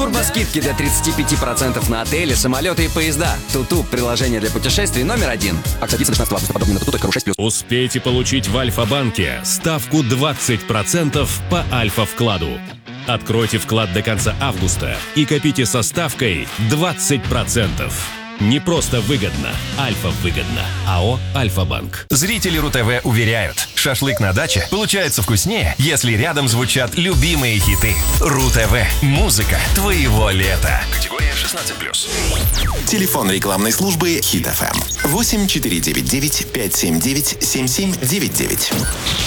Турбоскидки до 35% на отели, самолеты и поезда. Туту – приложение для путешествий номер 1. Акция длится до 16 августа. Подробнее на tutu.ru 6+. Успейте получить в Альфа-банке ставку 20% по Альфа-вкладу. Откройте вклад до конца августа и копите со ставкой 20%. Не просто выгодно, Альфа-выгодно. АО «Альфа-банк». Зрители РУ-ТВ уверяют, шашлык на даче получается вкуснее, если рядом звучат любимые хиты. РУ-ТВ. Музыка твоего лета. Категория 16+. Телефон рекламной службы Хит FM 8499 579 7799.